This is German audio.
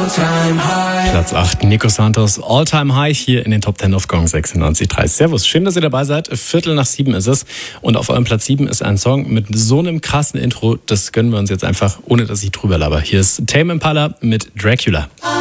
Platz 8, Nico Santos, All Time High hier in den Top 10 auf Gong 96.3. Servus, schön, dass ihr dabei seid. 6:15 ist es. Und auf eurem Platz 7 ist ein Song mit so einem krassen Intro, das gönnen wir uns jetzt einfach, ohne dass ich drüber laber. Hier ist Tame Impala mit Dracula.